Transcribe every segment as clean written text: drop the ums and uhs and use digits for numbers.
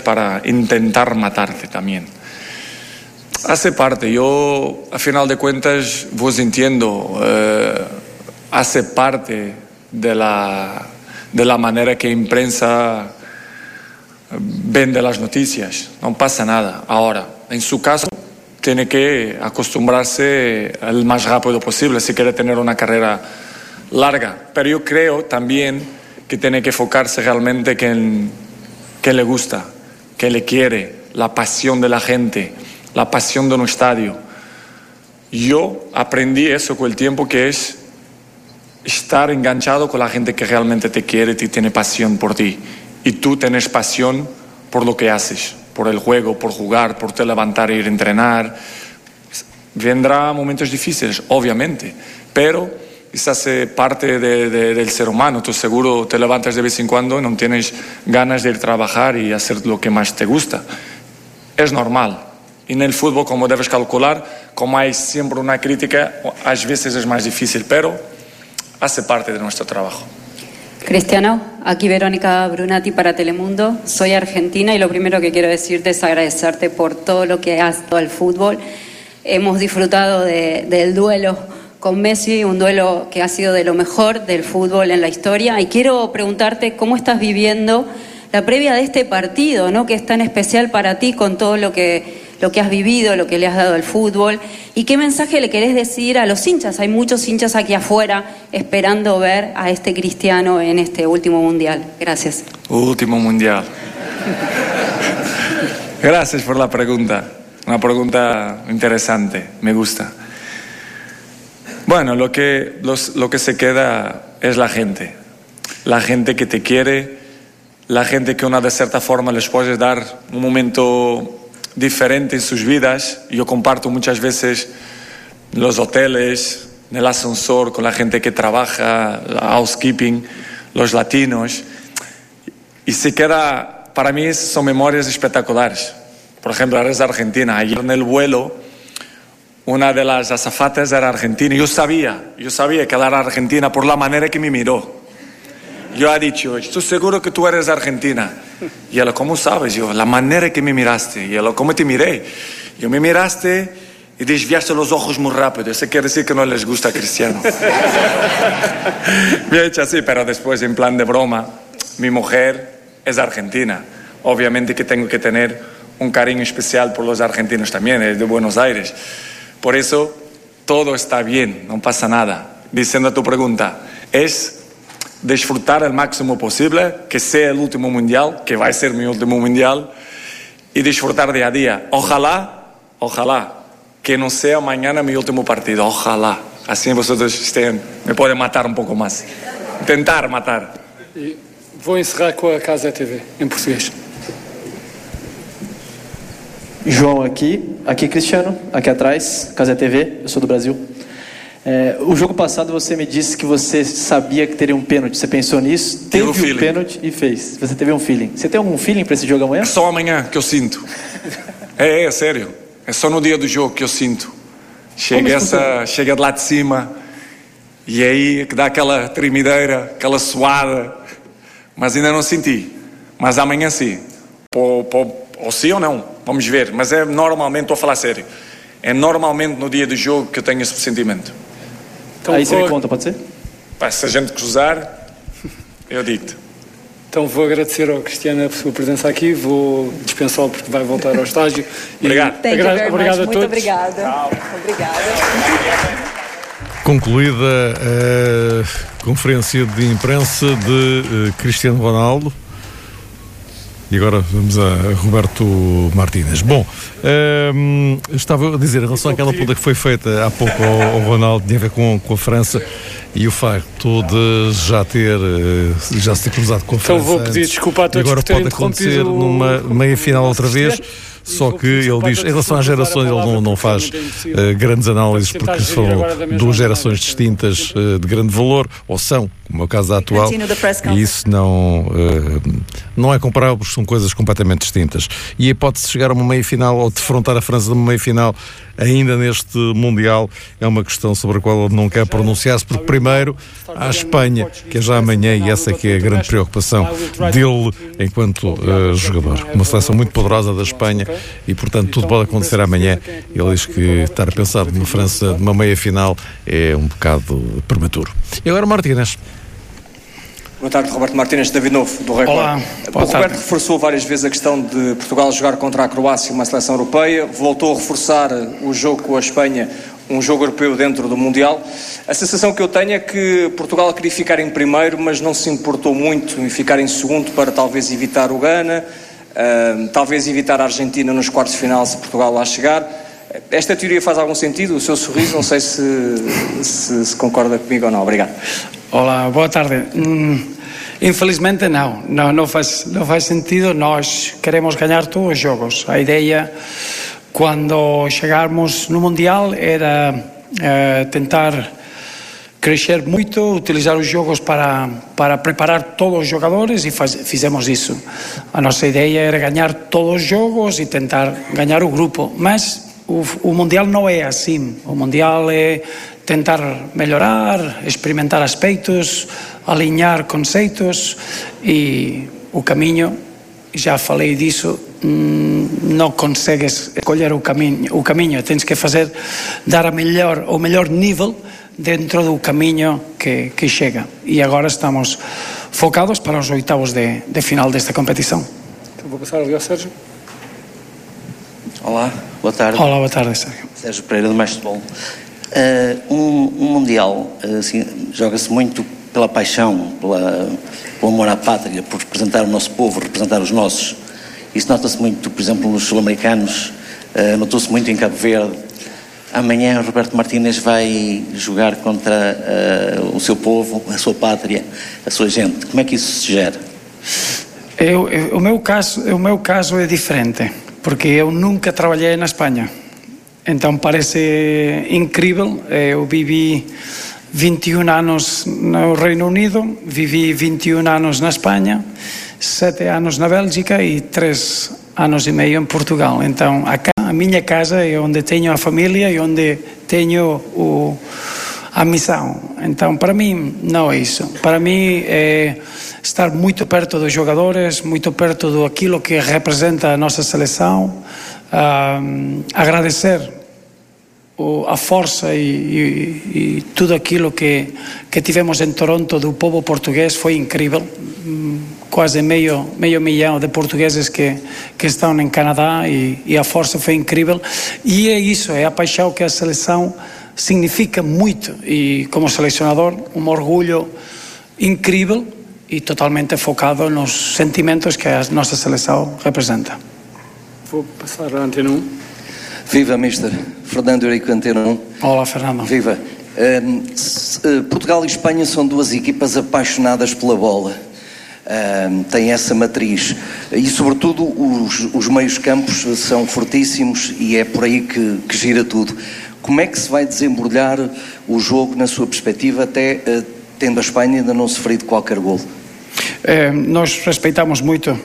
para intentar matarte también. Hace parte, yo a final de cuentas vos entiendo, hace parte de la manera que imprensa vende las noticias, no pasa nada. Ahora, en su caso, tiene que acostumbrarse al más rápido posible si quiere tener una carrera larga, pero yo creo también que tiene que enfocarse realmente en que le gusta, que le quiere, la pasión de la gente, la pasión de un estadio. Yo aprendí eso con el tiempo, que es estar enganchado con la gente que realmente te quiere y tiene pasión por ti, y tú tienes pasión por lo que haces, por el juego, por jugar, por te levantar e ir a entrenar. Vendrá momentos difíciles, obviamente, pero eso hace parte del ser humano. Tú seguro te levantas de vez en cuando y no tienes ganas de ir a trabajar y hacer lo que más te gusta. Es normal. Y en el fútbol, como debes calcular, como hay siempre una crítica, a veces es más difícil, pero hace parte de nuestro trabajo. Cristiano, aquí Verónica Brunati para Telemundo. Soy argentina y lo primero que quiero decirte es agradecerte por todo lo que has dado al fútbol. Hemos disfrutado del duelo con Messi, un duelo que ha sido de lo mejor del fútbol en la historia. Y quiero preguntarte cómo estás viviendo la previa de este partido, ¿no?, que es tan especial para ti, con todo lo que has vivido, lo que le has dado al fútbol, y qué mensaje le querés decir a los hinchas. Hay muchos hinchas aquí afuera esperando ver a este Cristiano en este último mundial. Gracias. Último mundial. Gracias por la pregunta. Una pregunta interesante, me gusta. Bueno, lo que se queda es la gente que te quiere, la gente que de cierta forma les puedes dar un momento diferente en sus vidas. Yo comparto muchas veces los hoteles, en el ascensor, con la gente que trabaja, housekeeping, los latinos, y se queda, para mí son memorias espectaculares. Por ejemplo, eres de Argentina. Ayer en el vuelo, una de las azafatas era argentina. Yo sabía que ella era argentina por la manera que me miró. Yo he dicho, estoy seguro que tú eres de Argentina. Y ella, ¿cómo sabes? Yo, la manera que me miraste. Y ella, ¿cómo te miré? Yo, me miraste y desviaste los ojos muy rápido. Eso quiere decir que no les gusta a Cristiano. Me he hecho así, pero después, en plan de broma, mi mujer es argentina. Obviamente que tengo que tener un cariño especial por los argentinos también, es de Buenos Aires. Por eso, todo está bien, no pasa nada. Diciendo a tu pregunta, es disfrutar al máximo posible, que sea el último mundial, que va a ser mi último mundial, y disfrutar día a día. Ojalá, que no sea mañana mi último partido, ojalá. Así vosotros me pueden matar un poco más. Tentar matar. E vou encerrar com a Casa TV, em português. João aqui Cristiano, aqui atrás, Casa TV, eu sou do Brasil. O jogo passado você me disse que você sabia que teria um pênalti. Você pensou nisso, teve um pênalti e fez. Você teve um feeling. Você tem algum feeling para esse jogo amanhã? É só amanhã que eu sinto. É sério. É só no dia do jogo que eu sinto. Chega de lá de cima e aí que dá aquela tremideira, aquela suada. Mas ainda não senti. Mas amanhã sim. Ou sim ou não. Vamos ver. Mas normalmente, estou a falar sério, é normalmente no dia do jogo que eu tenho esse sentimento. Então, aí você me conta, pode ser? Se a gente cruzar, eu digo-te. Então vou agradecer ao Cristiano a sua presença aqui, vou dispensá-lo porque vai voltar ao estágio. Obrigado. Obrigado a todos. Muito obrigada. Concluída a conferência de imprensa de Cristiano Ronaldo. E agora vamos a Roberto Martínez. Bom, estava a dizer, em relação àquela pergunta que foi feita há pouco ao Ronaldo, tinha a ver com a França e o facto de já se ter cruzado com a França. Então vou pedir desculpa a todos agora por terem pode acontecer interrompido numa meia-final outra vez. só que ele diz, em relação às gerações, ele não faz grandes análises, porque são duas gerações distintas de grande valor, ou são, como é o caso da atual, e isso não é comparável, porque são coisas completamente distintas. E a hipótese de chegar a uma meia-final ou defrontar a França numa meia-final ainda neste Mundial é uma questão sobre a qual ele não quer pronunciar-se, porque primeiro há a Espanha, que é já amanhã, e essa que é a grande preocupação dele enquanto jogador. Uma seleção muito poderosa da Espanha e, portanto, tudo pode acontecer amanhã. Ele diz que estar a pensar numa França, numa meia-final, é um bocado prematuro. E agora, Martínez. Boa tarde, Roberto Martínez, David Novo, do Record. Olá, o Roberto reforçou várias vezes a questão de Portugal jogar contra a Croácia, uma seleção europeia, voltou a reforçar o jogo com a Espanha, um jogo europeu dentro do Mundial. A sensação que eu tenho é que Portugal queria ficar em primeiro, mas não se importou muito em ficar em segundo para talvez evitar o Ghana, talvez evitar a Argentina nos quartos de final se Portugal lá chegar. Esta teoria faz algum sentido? O seu sorriso, não sei se concorda comigo ou não. Obrigado. Olá, boa tarde. Infelizmente não faz sentido. Nós queremos ganhar todos os jogos. A ideia, quando chegarmos no Mundial, era tentar crescer muito, utilizar os jogos para preparar todos os jogadores, e fizemos isso. A nossa ideia era ganhar todos os jogos e tentar ganhar o grupo, mas o Mundial não é assim. O Mundial é tentar melhorar, experimentar aspectos, alinhar conceitos, e o caminho, já falei disso, não consegues escolher o caminho, tens que dar o melhor nível dentro do caminho que chega, e agora estamos focados para os oitavos de final desta competição. Então vou passar ali ao Sérgio. Olá, boa tarde. Olá, boa tarde, Sérgio. Sérgio Pereira, do Mais Futebol. Um Mundial assim, joga-se muito pela paixão, pelo amor à pátria, por representar o nosso povo, representar os nossos. Isso nota-se muito, por exemplo, nos sul-americanos, notou-se muito em Cabo Verde. Amanhã Roberto Martínez vai jogar contra o seu povo, a sua pátria, a sua gente. Como é que isso se gera? O meu caso é diferente, porque eu nunca trabalhei na Espanha. Então parece incrível. Eu vivi 21 anos no Reino Unido, vivi 21 anos na Espanha, 7 anos na Bélgica e 3 anos e meio em Portugal. Então a minha casa é onde tenho a família e onde tenho a missão. Então para mim não é isso. Para mim é estar muito perto dos jogadores, muito perto daquilo que representa a nossa seleção, agradecer a força e tudo aquilo que tivemos em Toronto do povo português foi incrível. Quase meio milhão de portugueses que estão em Canadá, e a força foi incrível. E é isso, é a paixão que a seleção significa muito, e como selecionador um orgulho incrível e totalmente focado nos sentimentos que a nossa seleção representa. Vou passar a Antena 1. Viva, Mister. Fernando Eurico, Antena 1. Olá, Fernando. Viva. Portugal e Espanha são duas equipas apaixonadas pela bola. Têm essa matriz. E, sobretudo, os meios campos são fortíssimos, e é por aí que gira tudo. Como é que se vai desembrulhar o jogo, na sua perspectiva, até tendo a Espanha ainda não sofrido qualquer golo? Nós respeitamos muito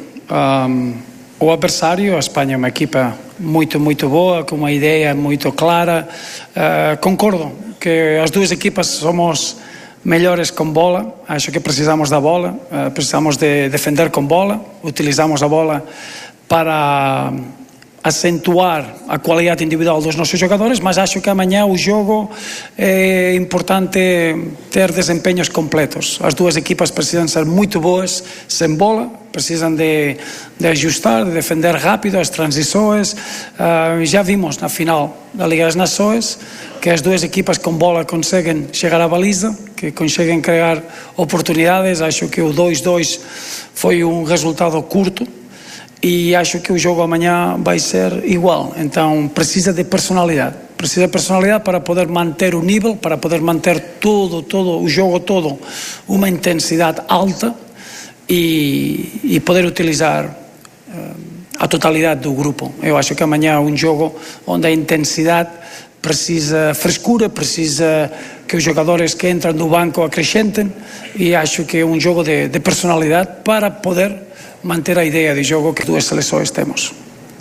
o adversário. A Espanha é uma equipa muito, muito boa, com uma ideia muito clara. Concordo que as duas equipas somos melhores com bola. Acho que precisamos da bola, precisamos de defender com bola, utilizamos a bola para acentuar a qualidade individual dos nossos jogadores, mas acho que amanhã o jogo é importante ter desempenhos completos. As duas equipas precisam ser muito boas sem bola, precisam de ajustar, de defender rápido as transições. Já vimos na final da Liga das Nações que as duas equipas com bola conseguem chegar à baliza, que conseguem criar oportunidades. Acho que o 2-2 foi um resultado curto, e acho que o jogo amanhã vai ser igual. Então precisa de personalidade para poder manter o nível, para poder manter todo o jogo todo uma intensidade alta, e poder utilizar a totalidade do grupo. Eu acho que amanhã é um jogo onde a intensidade precisa frescura, precisa que os jogadores que entram no banco acrescentem, e acho que é um jogo de personalidade para poder manter a ideia de jogo que duas seleções temos.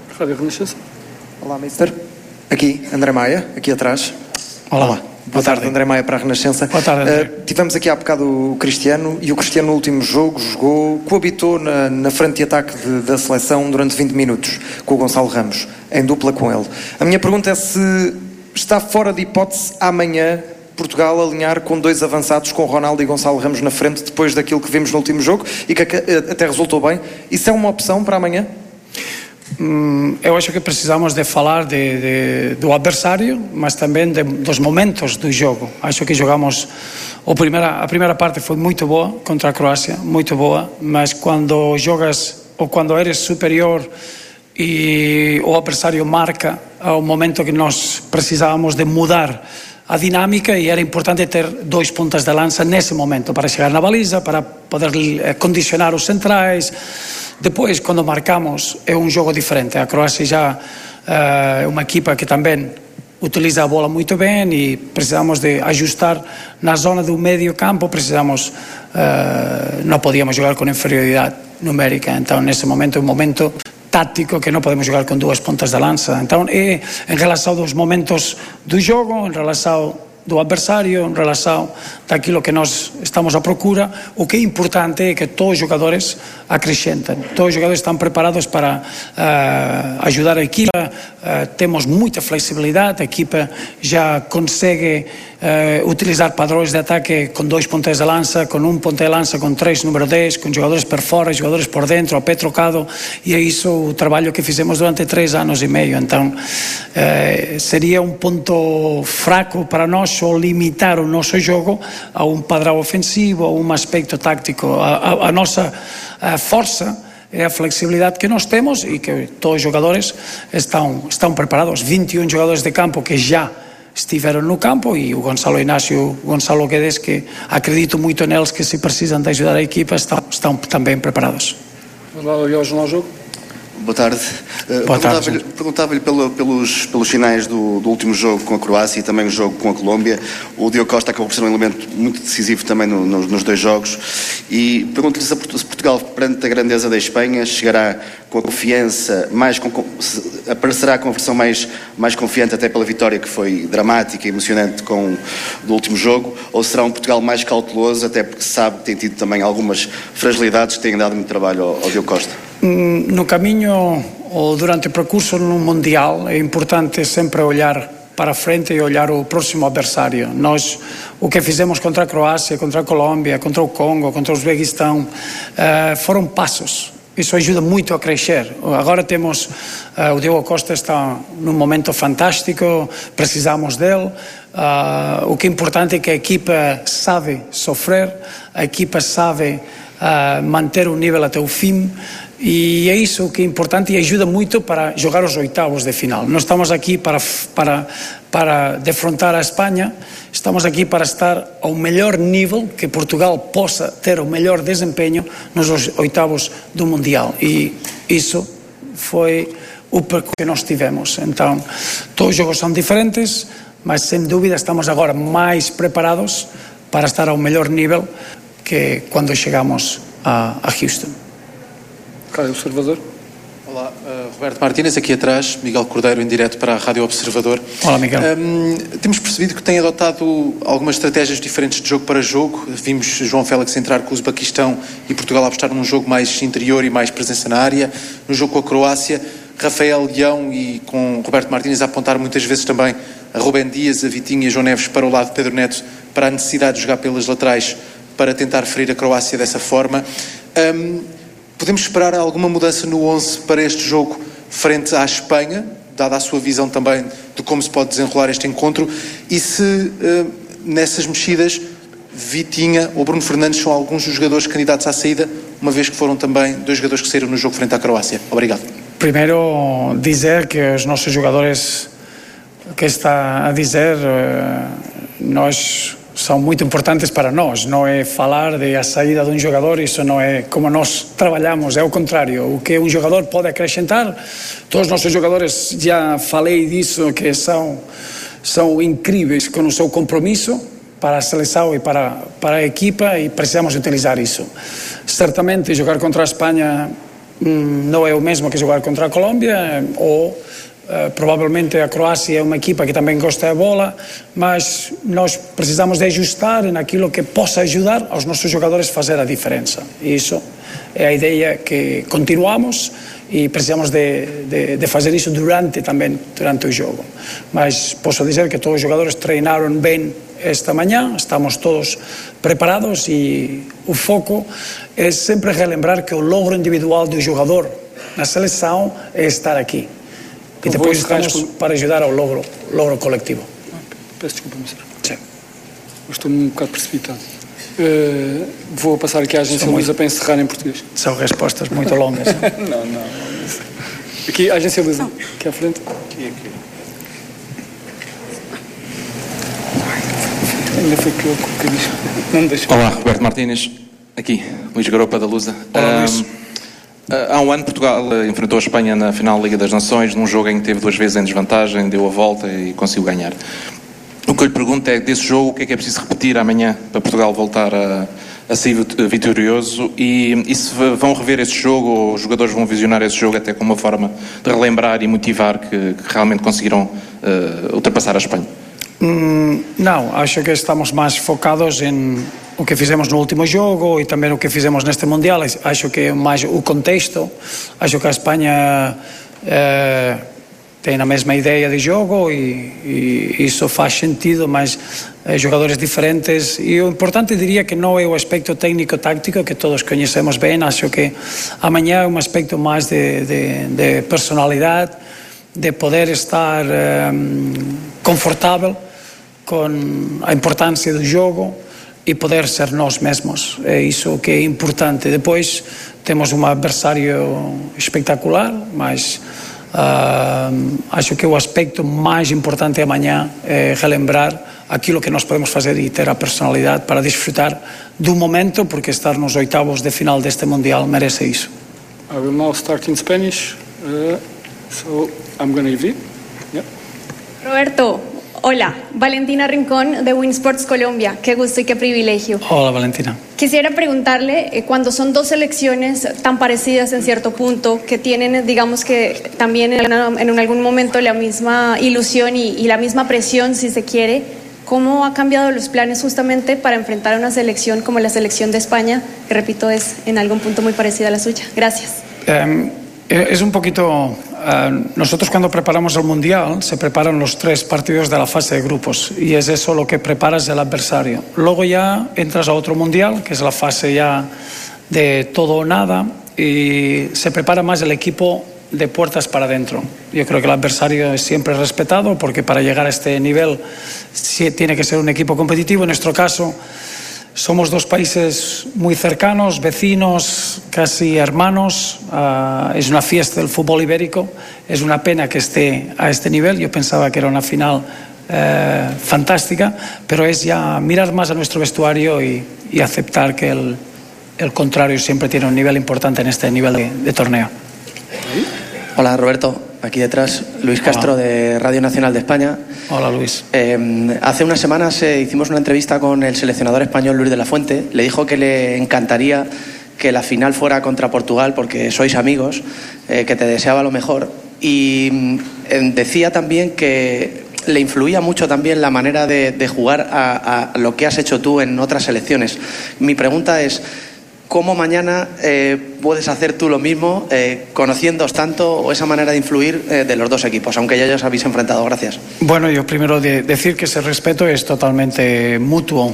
Olá, mister. Aqui, André Maia, aqui atrás. Olá. Boa tarde, André Maia para a Renascença. Boa tarde, André. Tivemos aqui há bocado o Cristiano, e o Cristiano no último jogo coabitou na frente de ataque da seleção durante 20 minutos com o Gonçalo Ramos, em dupla com ele. A minha pergunta é se está fora de hipótese amanhã Portugal alinhar com dois avançados, com Ronaldo e Gonçalo Ramos na frente, depois daquilo que vimos no último jogo e que até resultou bem. Isso é uma opção para amanhã? Eu acho que precisamos de falar do adversário, mas também dos momentos do jogo. Acho que jogamos a primeira parte foi muito boa contra a Croácia, muito boa, mas quando jogas ou quando eres superior e o adversário marca, é o momento que nós precisávamos de mudar a dinâmica, e era importante ter dois pontas de lança nesse momento para chegar na baliza, para poder condicionar os centrais. Depois, quando marcamos, é um jogo diferente. A Croácia já é uma equipa que também utiliza a bola muito bem, e precisamos de ajustar na zona do meio campo. Não podíamos jogar com inferioridade numérica, então nesse momento é um momento tático que não podemos jogar com duas pontas de lança. Então é em relação aos momentos do jogo, em relação do adversário, em relação daquilo que nós estamos à procura. O que é importante é que todos os jogadores acrescentem, todos os jogadores estão preparados para ajudar a equipa. Temos muita flexibilidade, a equipa já consegue utilizar padrões de ataque com dois pontas de lança, com um ponta de lança, com três número 10, com jogadores por fora, jogadores por dentro, a pé trocado, e é isso o trabalho que fizemos durante 3 anos e meio. Então seria um ponto fraco para nós só limitar o nosso jogo a um padrão ofensivo, a um aspecto tático. A nossa força é a flexibilidade que nós temos, e que todos os jogadores estão preparados. 21 jogadores de campo que já estiveram no campo, e o Gonçalo Inácio, o Gonçalo Guedes, que acredito muito neles, que se precisam de ajudar a equipa, estão também preparados. Boa tarde. Perguntava-lhe pelos finais do último jogo com a Croácia e também o jogo com a Colômbia. O Diogo Costa acabou por ser um elemento muito decisivo também nos dois jogos, e pergunto-lhe se Portugal, perante a grandeza da Espanha, chegará com a confiança, aparecerá com a versão mais confiante, até pela vitória que foi dramática e emocionante do último jogo, ou será um Portugal mais cauteloso, até porque sabe que tem tido também algumas fragilidades que têm dado muito trabalho ao Diogo Costa? No caminho ou durante o percurso no Mundial é importante sempre olhar para frente e olhar o próximo adversário. Nós, o que fizemos contra a Croácia, contra a Colômbia, contra o Congo, contra o Uzbequistão, foram passos. Isso ajuda muito a crescer. Agora temos, o Diogo Costa está num momento fantástico, precisamos dele. O que é importante é que a equipa sabe sofrer, a equipa sabe manter o nível até o fim, e é isso que é importante e ajuda muito para jogar os oitavos de final. Não estamos aqui para defrontar a Espanha, estamos aqui para estar ao melhor nível, que Portugal possa ter o melhor desempenho nos oitavos do Mundial, e isso foi o percurso que nós tivemos. Então, todos os jogos são diferentes, mas sem dúvida estamos agora mais preparados para estar ao melhor nível que quando chegamos a Houston. Rádio Observador. Olá, Roberto Martínez, aqui atrás, Miguel Cordeiro, em direto para a Rádio Observador. Olá, Miguel. Temos percebido que tem adotado algumas estratégias diferentes de jogo para jogo. Vimos João Félix entrar com o Uzbequistão e Portugal apostar num jogo mais interior e mais presença na área. No jogo com a Croácia, Rafael Leão e com Roberto Martínez a apontar muitas vezes também a Rubén Dias, a Vitinha e a João Neves para o lado de Pedro Neto, para a necessidade de jogar pelas laterais, para tentar ferir a Croácia dessa forma. Podemos esperar alguma mudança no 11 para este jogo frente à Espanha, dada a sua visão também de como se pode desenrolar este encontro, e se nessas mexidas Vitinha ou Bruno Fernandes são alguns dos jogadores candidatos à saída, uma vez que foram também 2 jogadores que saíram no jogo frente à Croácia? Obrigado. Primeiro, dizer que os nossos jogadores, que está a dizer, nós são muito importantes para nós. Não é falar da saída de um jogador, isso não é como nós trabalhamos, é o contrário. O que um jogador pode acrescentar, todos os nossos jogadores, já falei disso, que são incríveis com o seu compromisso para a seleção e para a equipa, e precisamos utilizar isso. Certamente jogar contra a Espanha não é o mesmo que jogar contra a Colômbia, ou provavelmente a Croácia é uma equipa que também gosta da bola, mas nós precisamos de ajustar naquilo que possa ajudar aos nossos jogadores a fazer a diferença. E isso é a ideia que continuamos, e precisamos de fazer isso durante o jogo. Mas posso dizer que todos os jogadores treinaram bem esta manhã, estamos todos preparados, e o foco é sempre relembrar que o logro individual do jogador na seleção é estar aqui. E depois estamos para ajudar ao logro coletivo. Peço desculpa, Ministro. Sim. Estou um bocado precipitado. Vou passar aqui à agência Luísa para encerrar em português. São respostas muito longas. Não. Aqui, a agência Luísa, aqui à frente. Aqui. Ainda foi que eu não me deixo. Olá, Roberto Martínez. Aqui, Luís Garopa da Lusa. Olá, Luís. Há um ano Portugal enfrentou a Espanha na final da Liga das Nações, num jogo em que teve 2 vezes em desvantagem, deu a volta e conseguiu ganhar. O que eu lhe pergunto é, desse jogo, o que é preciso repetir amanhã para Portugal voltar a sair vitorioso, e se vão rever esse jogo, ou os jogadores vão visionar esse jogo até como uma forma de relembrar e motivar que realmente conseguiram ultrapassar a Espanha? Não, acho que estamos mais focados em o que fizemos no último jogo e também o que fizemos neste Mundial. Acho que mais o contexto, acho que a Espanha tem a mesma ideia de jogo e isso faz sentido, mas jogadores diferentes, e o importante diria que não é o aspecto técnico-táctico que todos conhecemos bem. Acho que amanhã é um aspecto mais de personalidade, de poder estar confortável com a importância do jogo e poder ser nós mesmos. É isso que é importante. Depois temos um adversário espetacular, mas acho que o aspecto mais importante amanhã é relembrar aquilo que nós podemos fazer e ter a personalidade para desfrutar do momento, porque estar nos oitavos de final deste Mundial merece isso. I will now start in Spanish, so I'm going to leave it. Yeah. Roberto, hola, Valentina Rincón de Winsports Colombia. Qué gusto y qué privilegio. Hola, Valentina. Quisiera preguntarle, cuando son 2 selecciones tan parecidas en cierto punto, que tienen, digamos que también en algún momento la misma ilusión y la misma presión, si se quiere, ¿cómo ha cambiado los planes justamente para enfrentar a una selección como la selección de España, que repito es en algún punto muy parecida a la suya? Gracias. Es un poquito... nosotros cuando preparamos el Mundial se preparan los 3 partidos de la fase de grupos, y es eso lo que preparas del adversario. Luego ya entras a otro Mundial, que es la fase ya de todo o nada, y se prepara más el equipo de puertas para adentro. Yo creo que el adversario es siempre respetado, porque para llegar a este nivel sí tiene que ser un equipo competitivo. En nuestro caso somos 2 países muy cercanos, vecinos, casi hermanos. Es una fiesta del fútbol ibérico. Es una pena que esté a este nivel. Yo pensaba que era una final fantástica, pero es ya mirar más a nuestro vestuario y aceptar que el contrario siempre tiene un nivel importante en este nivel de torneo. Hola, Roberto. Aquí detrás, Luis Castro. Hola. De Radio Nacional de España. Hola, Luis. Hace unas semanas hicimos una entrevista con el seleccionador español Luis de la Fuente. Le dijo que le encantaría que la final fuera contra Portugal porque sois amigos, que te deseaba lo mejor. Y decía también que le influía mucho también la manera de jugar a lo que has hecho tú en otras selecciones. Mi pregunta es, ¿cómo mañana puedes hacer tú lo mismo, conociéndoos tanto, o esa manera de influir de los 2 equipos, aunque ya os habéis enfrentado? Gracias. Bueno, yo primero decir que ese respeto es totalmente mutuo.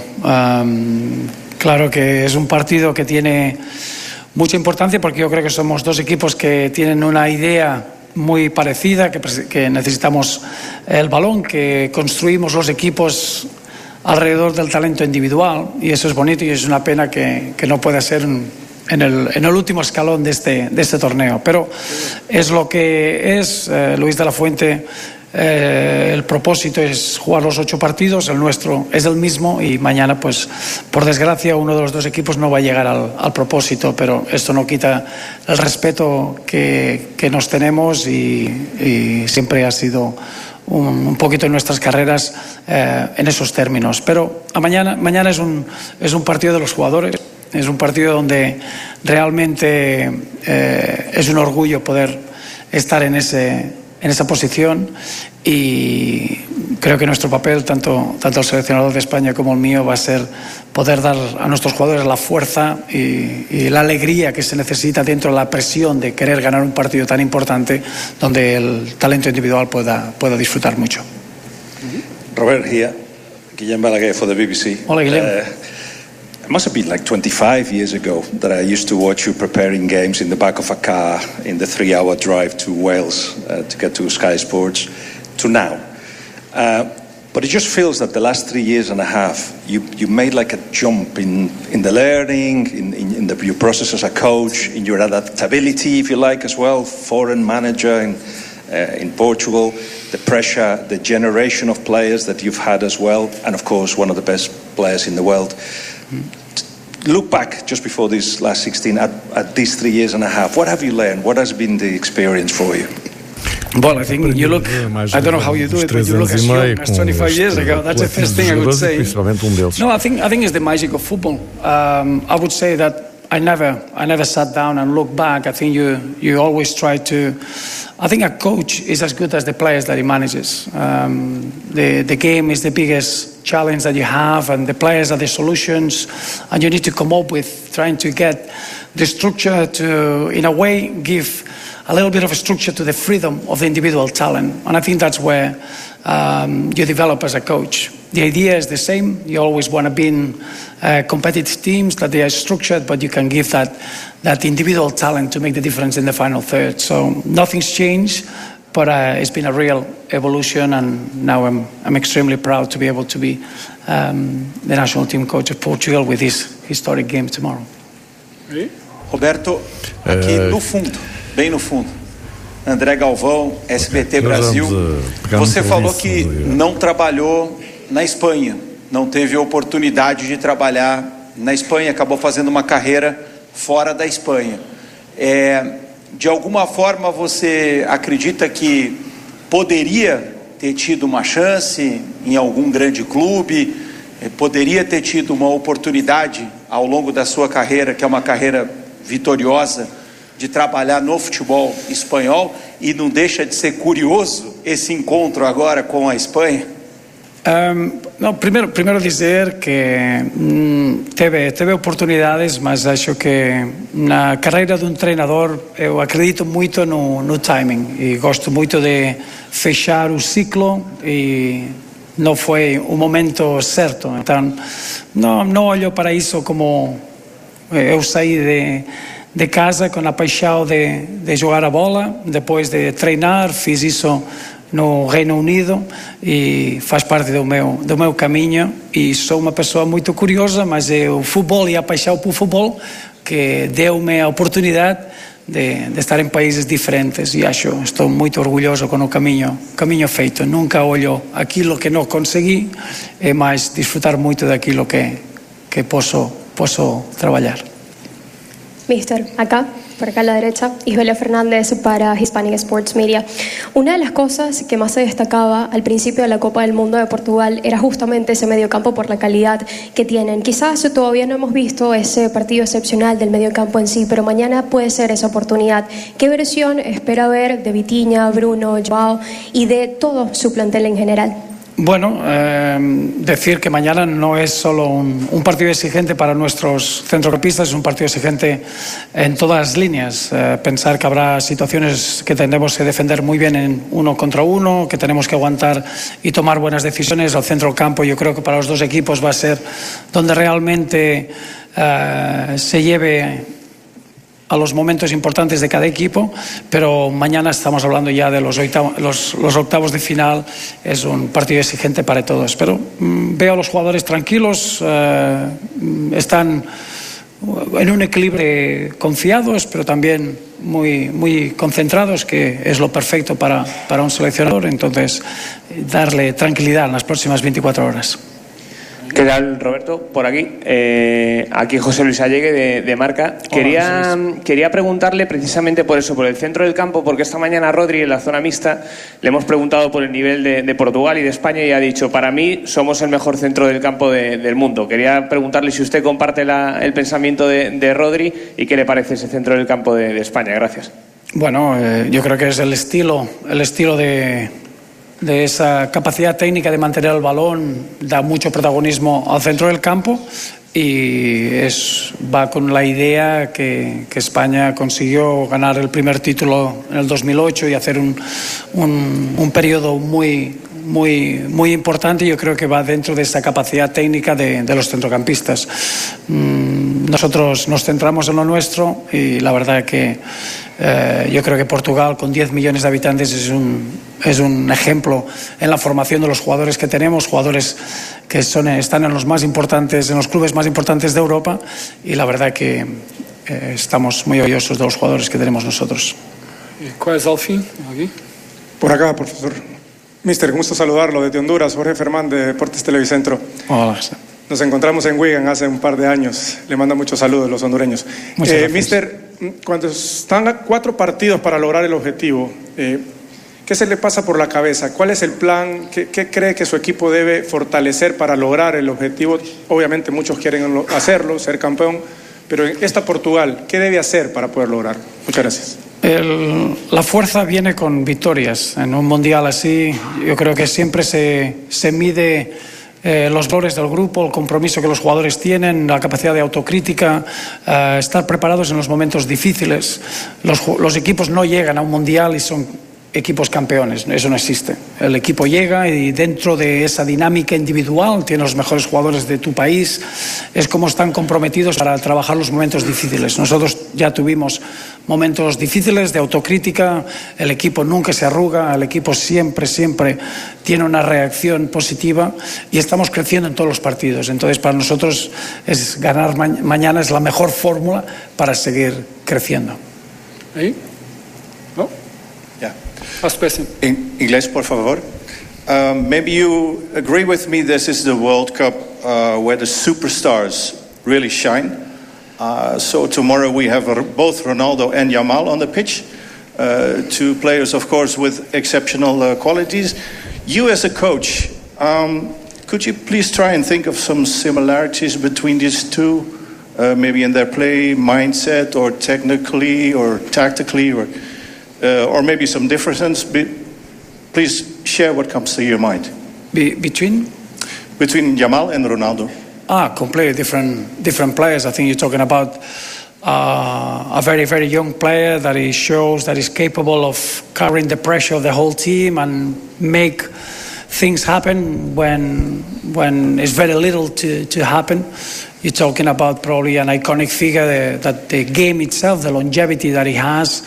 Claro que es un partido que tiene mucha importancia, porque yo creo que somos 2 equipos que tienen una idea muy parecida, que necesitamos el balón, que construimos los equipos alrededor del talento individual, y eso es bonito, y es una pena que no pueda ser en el último escalón de este torneo, pero es lo que es. Luis de la Fuente el propósito es jugar los 8 partidos, el nuestro es el mismo y mañana, pues, por desgracia, uno de los 2 equipos no va a llegar al propósito, pero esto no quita el respeto que nos tenemos y siempre ha sido un poquito en nuestras carreras en esos términos. Pero mañana es un partido de los jugadores, es un partido donde realmente es un orgullo poder estar en esa posición y creo que nuestro papel, tanto el seleccionador de España como el mío, va a ser poder dar a nuestros jugadores la fuerza y la alegría que se necesita dentro de la presión de querer ganar un partido tan importante donde el talento individual pueda disfrutar mucho. Robert here, Guillem Balaguer for the BBC. Hola, Guillem. It must have been like 25 years ago that I used to watch you preparing games in the back of a car in the 3-hour drive to Wales to get to Sky Sports to now. But it just feels that the last 3 years and a half, you made like a jump in the learning, in your process as a coach, in your adaptability, if you like, as well, foreign manager in Portugal, the pressure, the generation of players that you've had as well, and of course one of the best players in the world. Look back just before this last 16 at these 3 years and a half. What have you learned? What has been the experience for you? Well, I think you look, I don't know how you do it, but you look as young as 25 years ago. That's the first thing I would say. No, I think it's the magic of football. I would say that I never sat down and looked back. I think you always try to. I think a coach is as good as the players that he manages. The game is the biggest challenge that you have, and the players are the solutions, and you need to come up with trying to get the structure to, in a way, give a little bit of a structure to the freedom of the individual talent. And I think that's where you develop as a coach. The idea is the same. You always want to be in competitive teams, that they are structured, but you can give that individual talent to make the difference in the final third. So nothing's changed, but it's been a real evolution, and now I'm extremely proud to be able to be the national team coach of Portugal with this historic game tomorrow. Roberto, aqui no fundo, bem no fundo, André Galvão, SBT Brasil, você falou que não trabalhou na Espanha, não teve oportunidade de trabalhar na Espanha, acabou fazendo uma carreira fora da Espanha. De alguma forma você acredita que poderia ter tido uma chance em algum grande clube, poderia ter tido uma oportunidade ao longo da sua carreira, que é uma carreira vitoriosa, de trabalhar no futebol espanhol, e não deixa de ser curioso esse encontro agora com a Espanha? No, primeiro dizer que teve oportunidades, mas acho que na carreira de um treinador eu acredito muito no timing e gosto muito de fechar o ciclo, e não foi o momento certo. Então não olho para isso como eu saí de casa com a paixão de jogar a bola, depois de treinar, fiz isso no Reino Unido e faz parte do meu caminho, e sou uma pessoa muito curiosa, mas é o futebol e a paixão por futebol que deu-me a oportunidade de estar em países diferentes, e estou muito orgulhoso com o caminho feito. Nunca olho aquilo que não consegui, é mais disfrutar muito daquilo que posso trabalhar. Mister, acá, por acá a la derecha, Isabela Fernández para Hispanic Sports Media. Una de las cosas que más se destacaba al principio de la Copa del Mundo de Portugal era justamente ese mediocampo por la calidad que tienen. Quizás todavía no hemos visto ese partido excepcional del mediocampo en sí, pero mañana puede ser esa oportunidad. ¿Qué versión espera ver de Vitinha, Bruno, Joao y de todo su plantel en general? Bueno, decir que mañana no es solo un partido exigente para nuestros centrocampistas, es un partido exigente en todas las líneas. Pensar que habrá situaciones que tendremos que defender muy bien en 1 contra 1, que tenemos que aguantar y tomar buenas decisiones. Al centro del campo, yo creo que para los dos equipos va a ser donde realmente se lleve a los momentos importantes de cada equipo, pero mañana estamos hablando ya de los octavos de final. Es un partido exigente para todos, pero veo a los jugadores tranquilos, están en un equilibrio confiados, pero también muy concentrados, que es lo perfecto para un seleccionador. Entonces, darle tranquilidad en las próximas 24 horas. ¿Qué tal, Roberto? Por aquí. Aquí José Luis Allegue de Marca. Quería preguntarle precisamente por eso, por el centro del campo, porque esta mañana a Rodri en la zona mixta le hemos preguntado por el nivel de Portugal y de España y ha dicho, para mí somos el mejor centro del campo del mundo. Quería preguntarle si usted comparte el pensamiento de Rodri y qué le parece ese centro del campo de España. Gracias. Bueno, yo creo que es el estilo de esa capacidad técnica de mantener el balón, da mucho protagonismo al centro del campo y va con la idea que España consiguió ganar el primer título en el 2008 y hacer un periodo muy importante. Yo creo que va dentro de esa capacidad técnica de los centrocampistas. Nosotros nos centramos en lo nuestro y la verdad que yo creo que Portugal, con 10 millones de habitantes, es un ejemplo en la formación de los jugadores que tenemos, jugadores que están en los clubes más importantes de Europa, y la verdad que estamos muy orgullosos de los jugadores que tenemos nosotros. ¿Cuál es el fin? ¿Aquí? Por acá, profesor. Mister, gusto saludarlo desde Honduras, Jorge Fermán de Deportes Televicentro. Hola. Nos encontramos en Wigan hace un par de años. Le mando muchos saludos a los hondureños. Mister, cuando están a 4 partidos para lograr el objetivo, ¿qué se le pasa por la cabeza? ¿Cuál es el plan? ¿Qué cree que su equipo debe fortalecer para lograr el objetivo? Obviamente muchos quieren hacerlo, ser campeón, pero en esta Portugal, ¿qué debe hacer para poder lograrlo? Muchas gracias. La fuerza viene con victorias. En un mundial así, yo creo que siempre se mide los valores del grupo, el compromiso que los jugadores tienen, la capacidad de autocrítica, estar preparados en los momentos difíciles. Los equipos no llegan a un mundial y son equipos campeones, eso no existe. El equipo llega y dentro de esa dinámica individual tiene los mejores jugadores de tu país, es como están comprometidos para trabajar los momentos difíciles. Nosotros ya tuvimos momentos difíciles de autocrítica, el equipo nunca se arruga, el equipo siempre tiene una reacción positiva y estamos creciendo en todos los partidos. Entonces para nosotros ganar mañana es la mejor fórmula para seguir creciendo. ¿Ahí? ¿No? Yeah. Last question. In inglés, por favor. Maybe you agree with me this is the World Cup where the superstars really shine. So tomorrow we have both Ronaldo and Yamal on the pitch. 2 players, of course, with exceptional qualities. You as a coach, could you please try and think of some similarities between these two? Maybe in their play, mindset, or technically, or tactically, or maybe some differences. Please share what comes to your mind. Between Yamal and Ronaldo. Completely different players. I think you're talking about a very, very young player that he shows that he's capable of carrying the pressure of the whole team and make things happen when it's very little to happen. You're talking about probably an iconic figure that the game itself, the longevity that he has,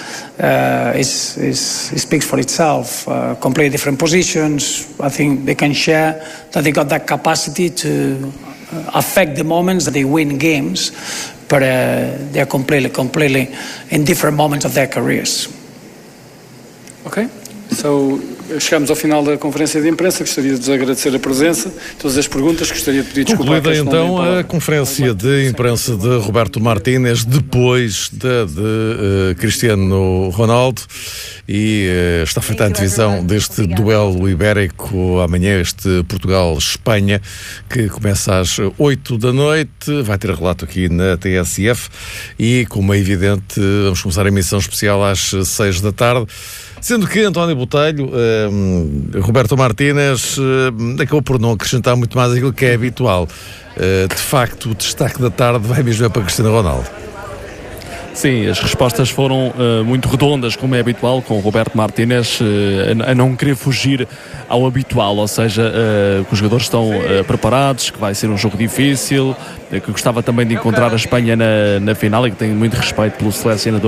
speaks for itself. Completely different positions. I think they can share that they got that capacity to affect the moments that they win games, but they're completely in different moments of their careers. Ok. So, chegamos ao final da conferência de imprensa. Gostaria de vos agradecer a presença, todas as perguntas. Gostaria de pedir desculpa. Concluída então a conferência de imprensa de Roberto Martínez depois de Cristiano Ronaldo, e está feita a antevisão deste duelo ibérico amanhã, este Portugal-Espanha, que começa às 8 da noite, vai ter relato aqui na TSF e, como é evidente, vamos começar a emissão especial às 6 da tarde. Sendo que António Botelho, Roberto Martínez, acabou por não acrescentar muito mais aquilo que é habitual. De facto, o destaque da tarde vai mesmo para Cristiano Ronaldo. Sim, as respostas foram muito redondas, como é habitual, com o Roberto Martínez a não querer fugir ao habitual, ou seja, que os jogadores estão preparados, que vai ser um jogo difícil, que gostava também de encontrar a Espanha na final e que tem muito respeito pelo selecionador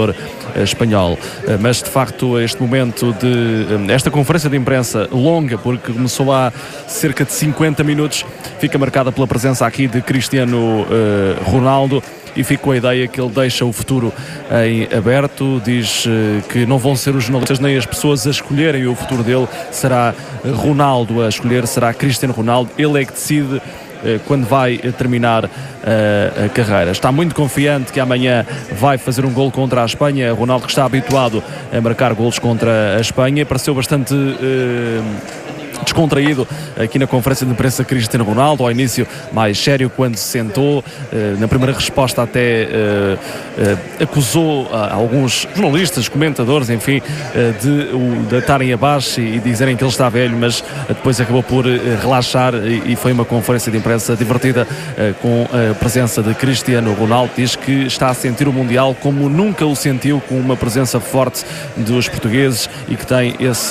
espanhol. Mas de facto este momento esta conferência de imprensa longa, porque começou há cerca de 50 minutos, fica marcada pela presença aqui de Cristiano Ronaldo, e fico com a ideia que ele deixa o futuro em aberto. Diz que não vão ser os jornalistas nem as pessoas a escolherem o futuro dele, será Ronaldo a escolher, será Cristiano Ronaldo, ele é que decide quando vai terminar a carreira. Está muito confiante que amanhã vai fazer um gol contra a Espanha. Ronaldo, que está habituado a marcar golos contra a Espanha, pareceu bastante descontraído aqui na conferência de imprensa Cristiano Ronaldo, ao início mais sério quando se sentou, na primeira resposta até acusou alguns jornalistas, comentadores, enfim, de estarem abaixo e dizerem que ele está velho, mas depois acabou por relaxar e foi uma conferência de imprensa divertida com a presença de Cristiano Ronaldo. Diz que está a sentir o Mundial como nunca o sentiu, com uma presença forte dos portugueses, e que tem esse